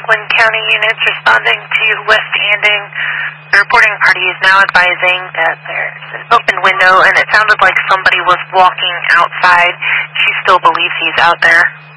Franklin County units responding to West Handing. The reporting party is now advising that there's an open window and it sounded like somebody was walking outside. She still believes he's out there.